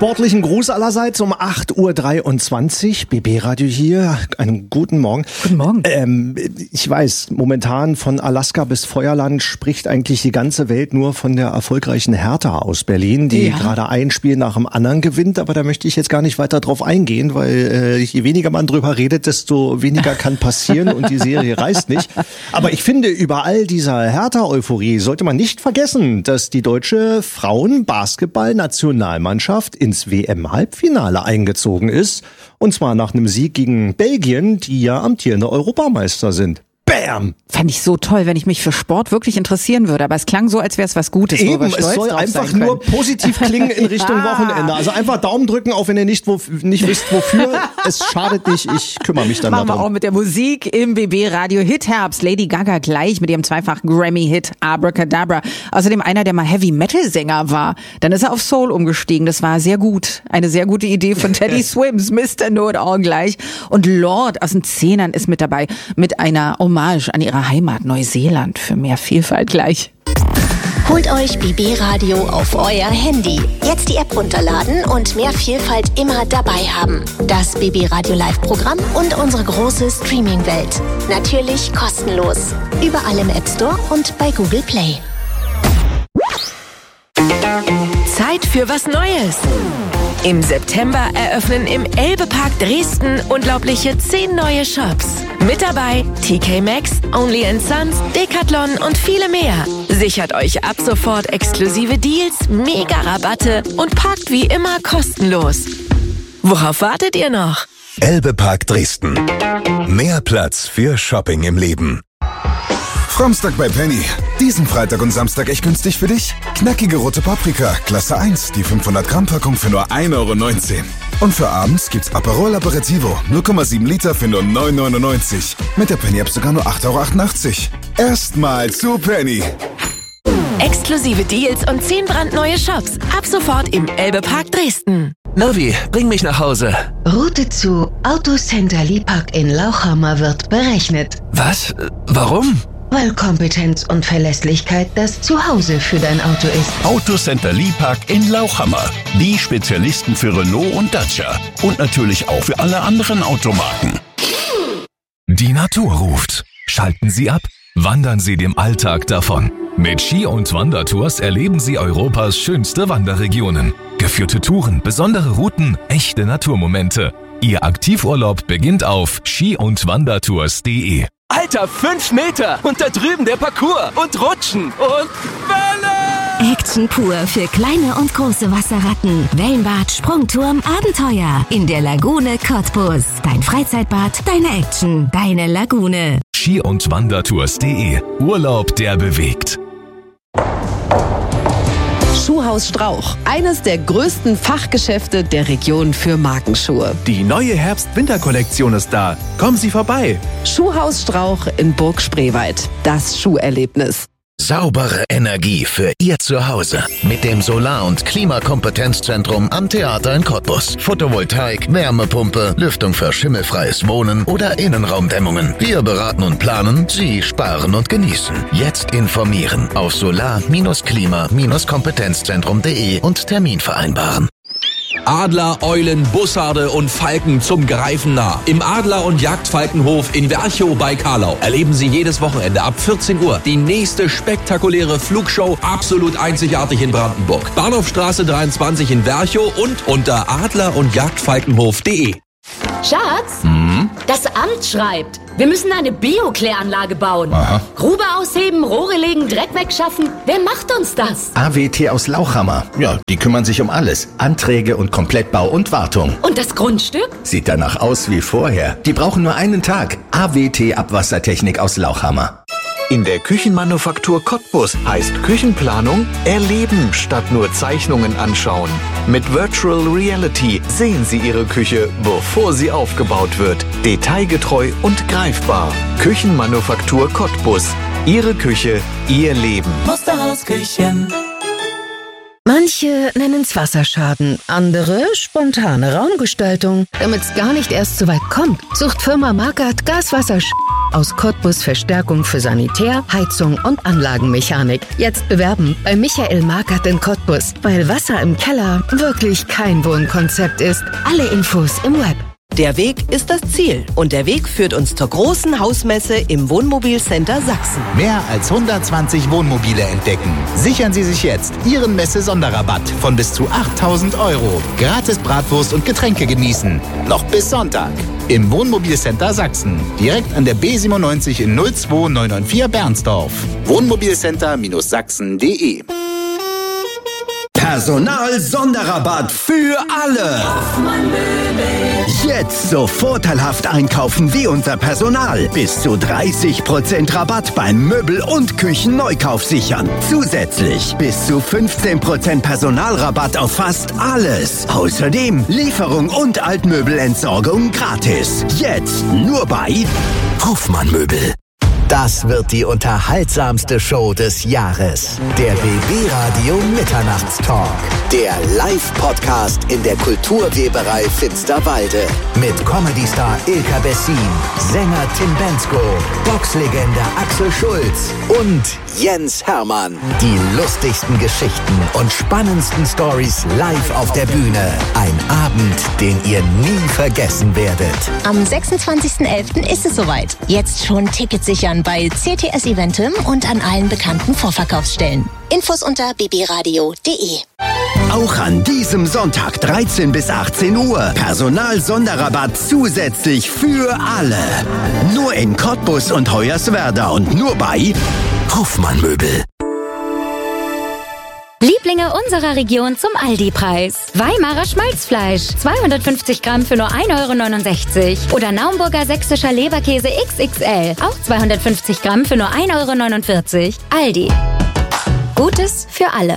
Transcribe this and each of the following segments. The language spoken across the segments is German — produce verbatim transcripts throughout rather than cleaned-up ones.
sportlichen Gruß allerseits um acht Uhr dreiundzwanzig. B B-Radio hier. Einen guten Morgen. Guten Morgen. Ähm, ich weiß, momentan von Alaska bis Feuerland spricht eigentlich die ganze Welt nur von der erfolgreichen Hertha aus Berlin, die ja. gerade ein Spiel nach dem anderen gewinnt. Aber da möchte ich jetzt gar nicht weiter drauf eingehen, weil äh, je weniger man drüber redet, desto weniger kann passieren und die Serie reißt nicht. Aber ich finde, über all dieser Hertha-Euphorie sollte man nicht vergessen, dass die deutsche Frauen-Basketball-Nationalmannschaft ins W M-Halbfinale eingezogen ist. Und zwar nach einem Sieg gegen Belgien, die ja amtierende Europameister sind. Bam! Fände ich so toll, wenn ich mich für Sport wirklich interessieren würde. Aber es klang so, als wäre es was Gutes. Eben, wo wir stolz es soll einfach nur positiv klingen in Richtung ja. Wochenende. Also einfach Daumen drücken, auch wenn ihr nicht, wo, nicht wisst, wofür. Es schadet nicht, ich kümmere mich dann Machen darum. Machen wir auch mit der Musik im B B-Radio. Hit-Herbst, Lady Gaga gleich mit ihrem zweifachen Grammy-Hit Abracadabra. Außerdem einer, der mal Heavy-Metal-Sänger war. Dann ist er auf Soul umgestiegen. Das war sehr gut. Eine sehr gute Idee von Teddy Swims, Mister Know-it-all gleich. Und Lord aus den Zehnern ist mit dabei mit einer Hommage an ihre Heimat Neuseeland für mehr Vielfalt gleich. Holt euch B B-Radio auf euer Handy. Jetzt die App runterladen und mehr Vielfalt immer dabei haben. Das B B-Radio Live-Programm und unsere große Streaming-Welt. Natürlich kostenlos. Überall im App Store und bei Google Play. Zeit für was Neues. Im September eröffnen im Elbe-Park Dresden unglaubliche zehn neue Shops. Mit dabei T K Maxx, Only and Sons, Decathlon und viele mehr. Sichert euch ab sofort exklusive Deals, Mega-Rabatte und parkt wie immer kostenlos. Worauf wartet ihr noch? Elbe-Park Dresden. Mehr Platz für Shopping im Leben. Framstag bei Penny. Diesen Freitag und Samstag echt günstig für dich. Knackige rote Paprika, Klasse eins, die fünfhundert Gramm Packung für nur ein Euro neunzehn. Und für abends gibt's Aperol Aperitivo, null Komma sieben Liter für nur neun Euro neunundneunzig. Mit der Penny-App sogar nur acht Euro achtundachtzig. Erstmal zu Penny. Exklusive Deals und zehn brandneue Shops. Ab sofort im Elbe-Park Dresden. Navi, bring mich nach Hause. Route zu Autocenter Liebhardt in Lauchhammer wird berechnet. Was? Warum? Weil Kompetenz und Verlässlichkeit das Zuhause für dein Auto ist. Autocenter Liebhardt in Lauchhammer. Die Spezialisten für Renault und Dacia. Und natürlich auch für alle anderen Automarken. Die Natur ruft. Schalten Sie ab. Wandern Sie dem Alltag davon. Mit Ski- und Wandertours erleben Sie Europas schönste Wanderregionen. Geführte Touren, besondere Routen, echte Naturmomente. Ihr Aktivurlaub beginnt auf ski und wandertours punkt de. Alter, fünf Meter! Und da drüben der Parcours und Rutschen und Welle! Action pur für kleine und große Wasserratten. Wellenbad, Sprungturm, Abenteuer. In der Lagune Cottbus. Dein Freizeitbad, deine Action, deine Lagune. ski- und wandertours punkt de. Urlaub, der bewegt. Schuhhaus Strauch, eines der größten Fachgeschäfte der Region für Markenschuhe. Die neue Herbst-Winter-Kollektion ist da. Kommen Sie vorbei. Schuhhaus Strauch in Burg Spreewald. Das Schuherlebnis. Saubere Energie für Ihr Zuhause. Mit dem Solar- und Klimakompetenzzentrum am Theater in Cottbus. Photovoltaik, Wärmepumpe, Lüftung für schimmelfreies Wohnen oder Innenraumdämmungen. Wir beraten und planen, Sie sparen und genießen. Jetzt informieren auf solar klima kompetenzzentrum punkt de und Termin vereinbaren. Adler, Eulen, Bussarde und Falken zum Greifen nah. Im Adler- und Jagdfalkenhof in Werchow bei Karlau erleben Sie jedes Wochenende ab vierzehn Uhr die nächste spektakuläre Flugshow, absolut einzigartig in Brandenburg. Bahnhofstraße dreiundzwanzig in Werchow und unter adler- und jagdfalkenhof punkt de. Schatz, Hm? das Amt schreibt, wir müssen eine Biokläranlage bauen. Aha. Grube ausheben, Rohre legen, Dreck wegschaffen. Wer macht uns das? A W T aus Lauchhammer. Ja, die kümmern sich um alles. Anträge und Komplettbau und Wartung. Und das Grundstück? Sieht danach aus wie vorher. Die brauchen nur einen Tag. A W T Abwassertechnik aus Lauchhammer. In der Küchenmanufaktur Cottbus heißt Küchenplanung erleben statt nur Zeichnungen anschauen. Mit Virtual Reality sehen Sie Ihre Küche, bevor sie aufgebaut wird. Detailgetreu und greifbar. Küchenmanufaktur Cottbus. Ihre Küche, Ihr Leben. Musterhausküchen. Manche nennen's Wasserschaden, andere spontane Raumgestaltung. Damit's gar nicht erst so weit kommt, sucht Firma Markert Gaswasser Aus Cottbus Verstärkung für Sanitär, Heizung und Anlagenmechanik. Jetzt bewerben bei Michael Markert in Cottbus, weil Wasser im Keller wirklich kein Wohnkonzept ist. Alle Infos im Web. Der Weg ist das Ziel und der Weg führt uns zur großen Hausmesse im Wohnmobilcenter Sachsen. Mehr als hundertzwanzig Wohnmobile entdecken. Sichern Sie sich jetzt Ihren Messe-Sonderrabatt von bis zu achttausend Euro. Gratis Bratwurst und Getränke genießen. Noch bis Sonntag. Im Wohnmobilcenter Sachsen. Direkt an der B siebenundneunzig in null zwei neun neun vier Bernsdorf. Wohnmobilcenter Sachsen punkt de. Personal-Sonderrabatt für alle. Jetzt so vorteilhaft einkaufen wie unser Personal. Bis zu dreißig Prozent Rabatt beim Möbel- und Küchenneukauf sichern. Zusätzlich bis zu fünfzehn Prozent Personalrabatt auf fast alles. Außerdem Lieferung und Altmöbelentsorgung gratis. Jetzt nur bei Hofmann Möbel. Das wird die unterhaltsamste Show des Jahres. Der B B Radio Mitternachtstalk. Der Live-Podcast in der Kulturweberei Finsterwalde. Mit Comedy-Star Ilka Bessin, Sänger Tim Bensko, Boxlegende Axel Schulz und Jens Hermann. Die lustigsten Geschichten und spannendsten Stories live auf der Bühne. Ein Abend, den ihr nie vergessen werdet. Am sechsundzwanzigsten elften ist es soweit. Jetzt schon Tickets sichern bei C T S Eventim und an allen bekannten Vorverkaufsstellen. Infos unter b b radio punkt de. Auch an diesem Sonntag dreizehn bis achtzehn Uhr. Personal-Sonderrabatt zusätzlich für alle. Nur in Cottbus und Hoyerswerda und nur bei Hofmann Möbel. Lieblinge unserer Region zum Aldi-Preis. Weimarer Schmalzfleisch, zweihundertfünfzig Gramm für nur ein Euro neunundsechzig. Oder Naumburger sächsischer Leberkäse X X L, auch zweihundertfünfzig Gramm für nur ein Euro neunundvierzig. Aldi. Gutes für alle.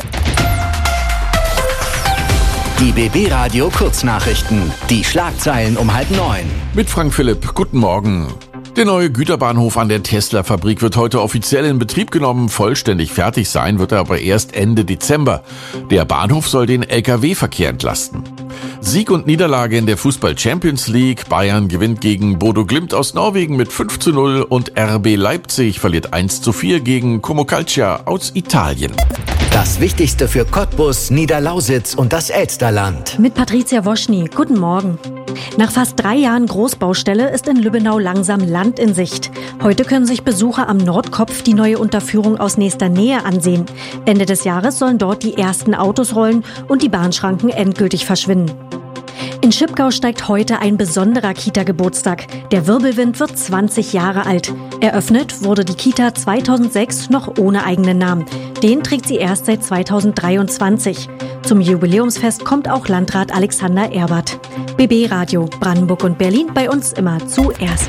Die B B Radio Kurznachrichten. Die Schlagzeilen um halb neun. Mit Frank Philipp. Guten Morgen. Der neue Güterbahnhof an der Tesla-Fabrik wird heute offiziell in Betrieb genommen. Vollständig fertig sein wird er aber erst Ende Dezember. Der Bahnhof soll den L K W-Verkehr entlasten. Sieg und Niederlage in der Fußball-Champions League. Bayern gewinnt gegen Bodo Glimt aus Norwegen mit fünf zu null und R B Leipzig verliert eins zu vier gegen Como Calcio aus Italien. Das Wichtigste für Cottbus, Niederlausitz und das Elsterland. Mit Patricia Woschny. Guten Morgen. Nach fast drei Jahren Großbaustelle ist in Lübbenau langsam Land in Sicht. Heute können sich Besucher am Nordkopf die neue Unterführung aus nächster Nähe ansehen. Ende des Jahres sollen dort die ersten Autos rollen und die Bahnschranken endgültig verschwinden. In Schipgau steigt heute ein besonderer Kita-Geburtstag. Der Wirbelwind wird zwanzig Jahre alt. Eröffnet wurde die Kita zweitausendsechs noch ohne eigenen Namen. Den trägt sie erst seit zweitausenddreiundzwanzig. Zum Jubiläumsfest kommt auch Landrat Alexander Erbert. B B Radio Brandenburg und Berlin, bei uns immer zuerst.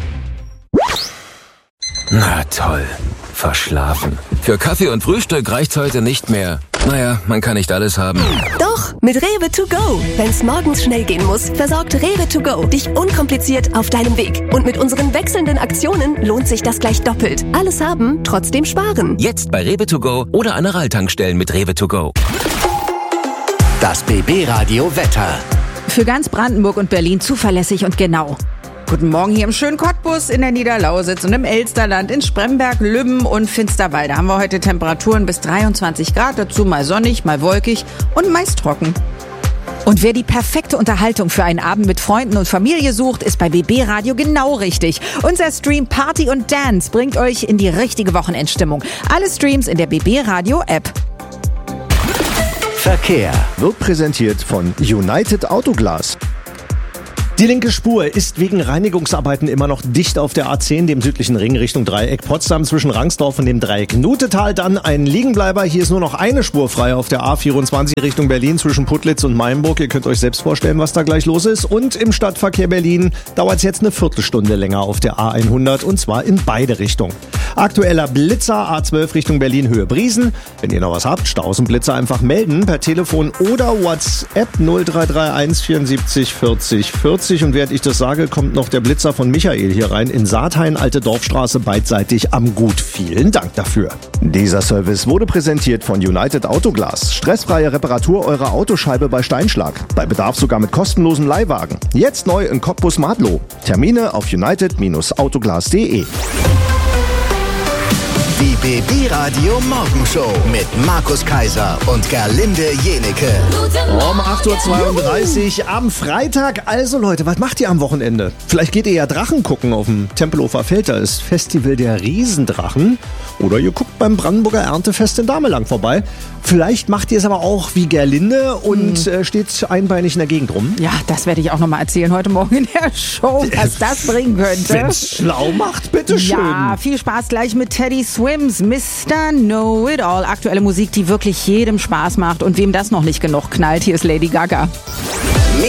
Na toll, verschlafen. Für Kaffee und Frühstück reicht's heute nicht mehr. Naja, man kann nicht alles haben. Doch, mit Rewe to go. Wenn's morgens schnell gehen muss, versorgt Rewe to go dich unkompliziert auf deinem Weg. Und mit unseren wechselnden Aktionen lohnt sich das gleich doppelt. Alles haben, trotzdem sparen. Jetzt bei Rewe to go oder an der Ralltankstellen mit Rewe to go. Das B B Radio Wetter. Für ganz Brandenburg und Berlin zuverlässig und genau. Guten Morgen hier im schönen Cottbus, in der Niederlausitz und im Elsterland, in Spremberg, Lübben und Finsterwalde haben wir heute Temperaturen bis dreiundzwanzig Grad, dazu mal sonnig, mal wolkig und meist trocken. Und wer die perfekte Unterhaltung für einen Abend mit Freunden und Familie sucht, ist bei B B Radio genau richtig. Unser Stream Party und Dance bringt euch in die richtige Wochenendstimmung. Alle Streams in der B B Radio App. Verkehr wird präsentiert von United Autoglas. Die linke Spur ist wegen Reinigungsarbeiten immer noch dicht auf der A zehn, dem südlichen Ring Richtung Dreieck Potsdam zwischen Rangsdorf und dem Dreieck Nutetal. Dann ein Liegenbleiber. Hier ist nur noch eine Spur frei auf der A vierundzwanzig Richtung Berlin zwischen Putlitz und Mainburg. Ihr könnt euch selbst vorstellen, was da gleich los ist. Und im Stadtverkehr Berlin dauert es jetzt eine Viertelstunde länger auf der A hundert und zwar in beide Richtungen. Aktueller Blitzer A zwölf Richtung Berlin Höhe Briesen. Wenn ihr noch was habt, Staus und Blitzer einfach melden per Telefon oder WhatsApp null drei drei eins vierundsiebzig vierzig vierzig. vierzig und während ich das sage, kommt noch der Blitzer von Michael hier rein. In Saathain, Alte Dorfstraße, beidseitig am Gut. Vielen Dank dafür. Dieser Service wurde präsentiert von United Autoglas. Stressfreie Reparatur eurer Autoscheibe bei Steinschlag. Bei Bedarf sogar mit kostenlosem Leihwagen. Jetzt neu in Cottbus Madlow. Termine auf united Bindestrich autoglas punkt de. Die B B-Radio Morgenshow mit Markus Kaiser und Gerlinde Jenecke. Um acht Uhr zweiunddreißig am Freitag. Also Leute, was macht ihr am Wochenende? Vielleicht geht ihr ja Drachen gucken auf dem Tempelhofer Feld. Da ist Festival der Riesendrachen. Oder ihr guckt beim Brandenburger Erntefest in Damelang vorbei. Vielleicht macht ihr es aber auch wie Gerlinde und hm. äh, steht einbeinig in der Gegend rum. Ja, das werde ich auch nochmal erzählen heute Morgen in der Show, was das bringen könnte. Wenn's schlau macht, bitteschön. Ja, viel Spaß gleich mit Teddy Swims, Mister Know-It-All. Aktuelle Musik, die wirklich jedem Spaß macht. Und wem das noch nicht genug knallt, hier ist Lady Gaga.